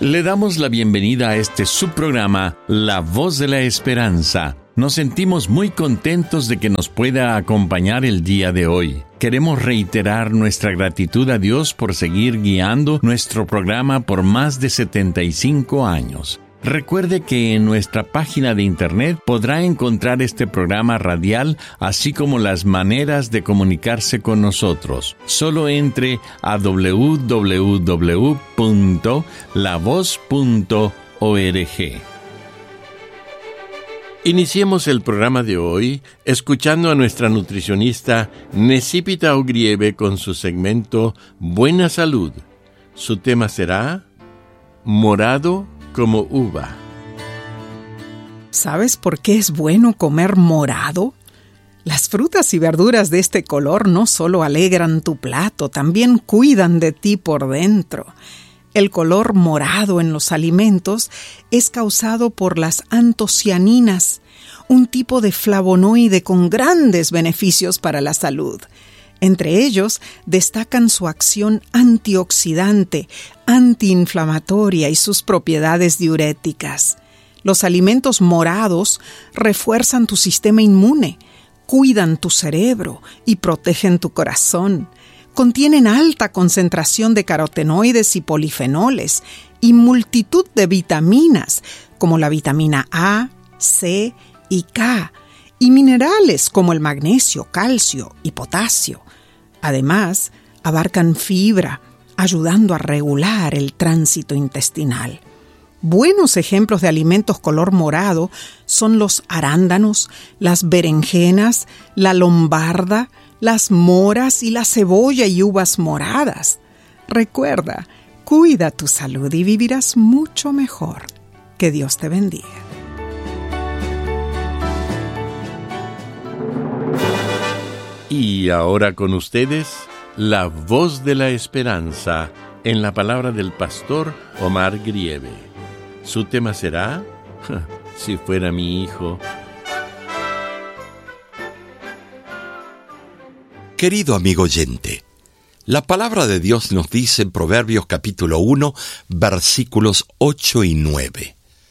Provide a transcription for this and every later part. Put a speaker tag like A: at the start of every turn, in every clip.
A: Le damos la bienvenida a este subprograma, La Voz de la Esperanza. Nos sentimos muy contentos de que nos pueda acompañar el día de hoy. Queremos reiterar nuestra gratitud a Dios por seguir guiando nuestro programa por más de 75 años. Recuerde que en nuestra página de internet podrá encontrar este programa radial, así como las maneras de comunicarse con nosotros. Solo entre a www.lavoz.org.
B: Iniciemos el programa de hoy escuchando a nuestra nutricionista Necipita Ogrieve con su segmento Buena Salud. Su tema será Morado como uva.
C: ¿Sabes por qué es bueno comer morado? Las frutas y verduras de este color no solo alegran tu plato, también cuidan de ti por dentro. El color morado en los alimentos es causado por las antocianinas, un tipo de flavonoide con grandes beneficios para la salud. Entre ellos destacan su acción antioxidante, antiinflamatoria y sus propiedades diuréticas. Los alimentos morados refuerzan tu sistema inmune, cuidan tu cerebro y protegen tu corazón. Contienen alta concentración de carotenoides y polifenoles y multitud de vitaminas como la vitamina A, C y K, y minerales como el magnesio, calcio y potasio. Además, abarcan fibra, ayudando a regular el tránsito intestinal. Buenos ejemplos de alimentos color morado son los arándanos, las berenjenas, la lombarda, las moras y la cebolla y uvas moradas. Recuerda, cuida tu salud y vivirás mucho mejor. Que Dios te bendiga.
B: Y ahora con ustedes, La Voz de la Esperanza, en la palabra del pastor Omar Grieve. Su tema será, Si fuera mi hijo.
D: Querido amigo oyente, la palabra de Dios nos dice en Proverbios capítulo 1, versículos 8 y 9.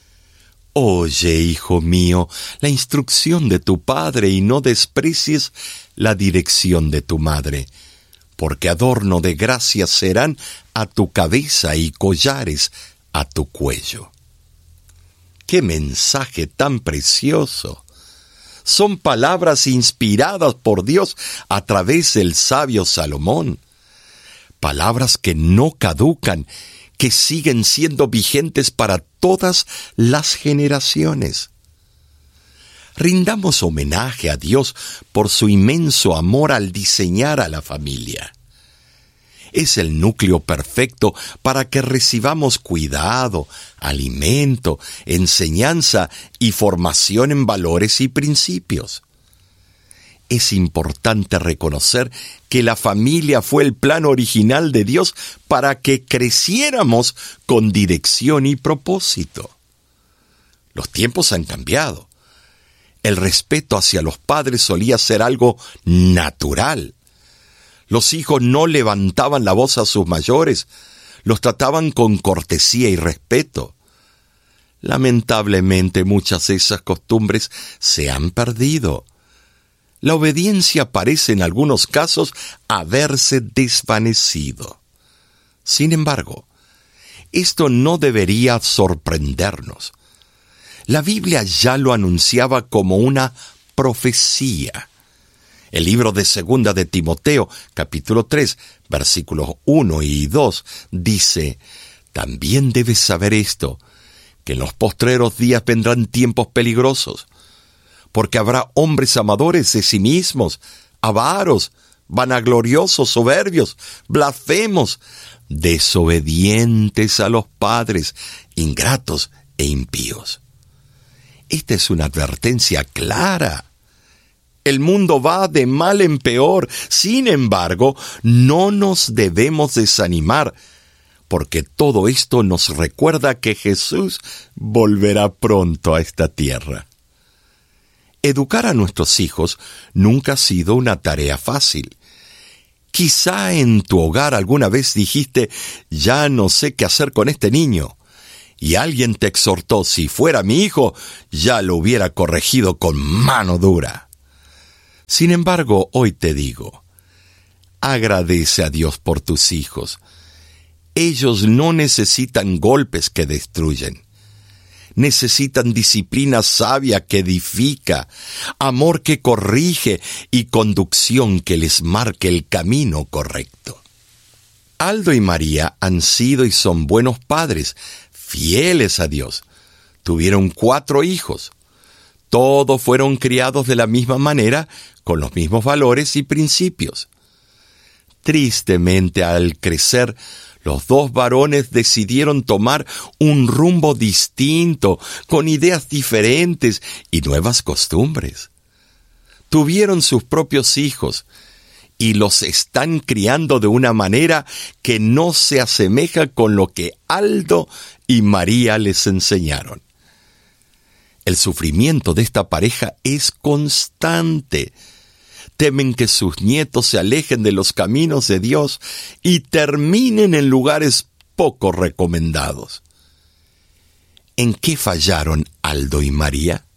D: Oye, hijo mío, la instrucción de tu padre y no desprecies la dirección de tu madre, porque adorno de gracia serán a tu cabeza y collares a tu cuello. ¡Qué mensaje tan precioso! Son palabras inspiradas por Dios a través del sabio Salomón. Palabras que no caducan, que siguen siendo vigentes para todas las generaciones. Rindamos homenaje a Dios por su inmenso amor al diseñar a la familia. Es el núcleo perfecto para que recibamos cuidado, alimento, enseñanza y formación en valores y principios. Es importante reconocer que la familia fue el plan original de Dios para que creciéramos con dirección y propósito. Los tiempos han cambiado. El respeto hacia los padres solía ser algo natural. Los hijos no levantaban la voz a sus mayores, los trataban con cortesía y respeto. Lamentablemente, muchas de esas costumbres se han perdido. La obediencia parece en algunos casos haberse desvanecido. Sin embargo, esto no debería sorprendernos. La Biblia ya lo anunciaba como una profecía. El libro de Segunda de Timoteo, capítulo 3, versículos 1 y 2, dice: También debes saber esto, que en los postreros días vendrán tiempos peligrosos, porque habrá hombres amadores de sí mismos, avaros, vanagloriosos, soberbios, blasfemos, desobedientes a los padres, ingratos e impíos. Esta es una advertencia clara. El mundo va de mal en peor. Sin embargo, no nos debemos desanimar, porque todo esto nos recuerda que Jesús volverá pronto a esta tierra. Educar a nuestros hijos nunca ha sido una tarea fácil. Quizá en tu hogar alguna vez dijiste: ya no sé qué hacer con este niño. y alguien te exhortó, si fuera mi hijo, ya lo hubiera corregido con mano dura. Sin embargo, hoy te digo, agradece a Dios por tus hijos. Ellos no necesitan golpes que destruyen. Necesitan disciplina sabia que edifica, amor que corrige y conducción que les marque el camino correcto. Aldo y María han sido y son buenos padres, fieles a Dios. Tuvieron 4 hijos. Todos fueron criados de la misma manera, con los mismos valores y principios. Tristemente, al crecer, los 2 varones decidieron tomar un rumbo distinto, con ideas diferentes y nuevas costumbres. Tuvieron sus propios hijos y los están criando de una manera que no se asemeja con lo que Aldo y María les enseñaron. El sufrimiento de esta pareja es constante. Temen que sus nietos se alejen de los caminos de Dios y terminen en lugares poco recomendados. ¿En qué fallaron Aldo y María?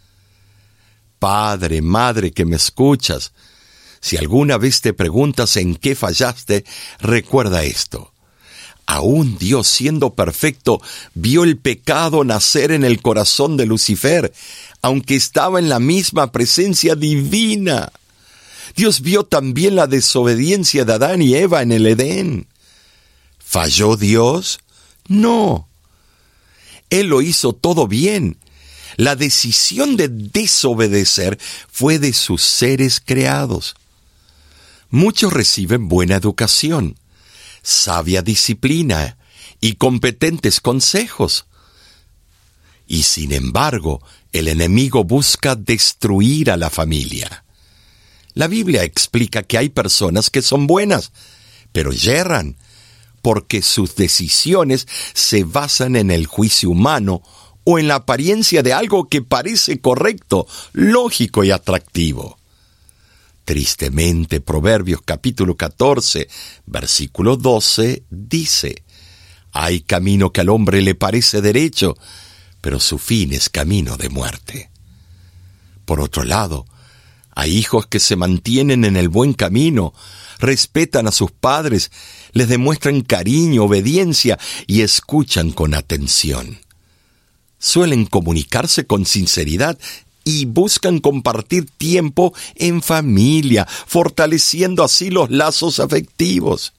D: Padre, madre que me escuchas, si alguna vez te preguntas en qué fallaste, recuerda esto. Aún Dios, siendo perfecto, vio el pecado nacer en el corazón de Lucifer, aunque estaba en la misma presencia divina. Dios vio también la desobediencia de Adán y Eva en el Edén. ¿Falló Dios? No. Él lo hizo todo bien. La decisión de desobedecer fue de sus seres creados. Muchos reciben buena educación, sabia disciplina y competentes consejos. Y sin embargo, el enemigo busca destruir a la familia. La Biblia explica que hay personas que son buenas, pero yerran, porque sus decisiones se basan en el juicio humano o en la apariencia de algo que parece correcto, lógico y atractivo. Tristemente, Proverbios capítulo 14, versículo 12, dice: hay camino que al hombre le parece derecho, pero su fin es camino de muerte. Por otro lado, hay hijos que se mantienen en el buen camino, respetan a sus padres, les demuestran cariño, obediencia y escuchan con atención. Suelen comunicarse con sinceridad y buscan compartir tiempo en familia, fortaleciendo así los lazos afectivos.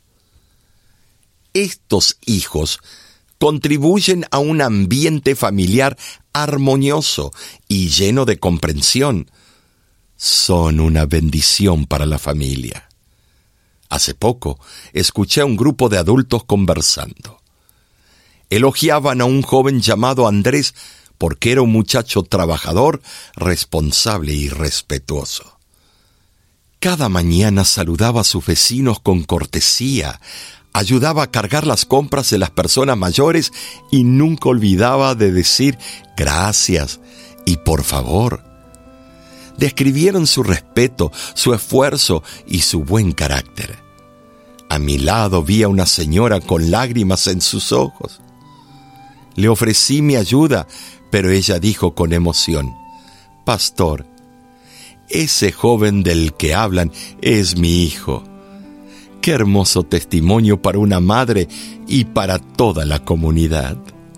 D: Estos hijos contribuyen a un ambiente familiar armonioso y lleno de comprensión. Son una bendición para la familia. Hace poco escuché a un grupo de adultos conversando. Elogiaban a un joven llamado Andrés porque era un muchacho trabajador, responsable y respetuoso. Cada mañana saludaba a sus vecinos con cortesía, ayudaba a cargar las compras de las personas mayores y nunca olvidaba de decir gracias y por favor. Describieron su respeto, su esfuerzo y su buen carácter. A mi lado vi a una señora con lágrimas en sus ojos. Le ofrecí mi ayuda, pero ella dijo con emoción: Pastor, ese joven del que hablan es mi hijo. Qué hermoso testimonio para una madre y para toda la comunidad.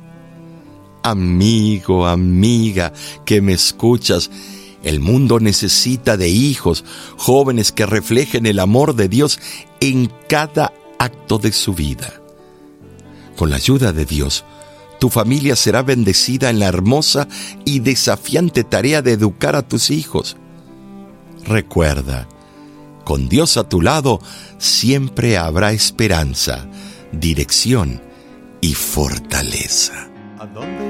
D: Amigo, amiga, que me escuchas, el mundo necesita de hijos, jóvenes que reflejen el amor de Dios en cada acto de su vida. Con la ayuda de Dios, tu familia será bendecida en la hermosa y desafiante tarea de educar a tus hijos. Recuerda, con Dios a tu lado, siempre habrá esperanza, dirección y fortaleza.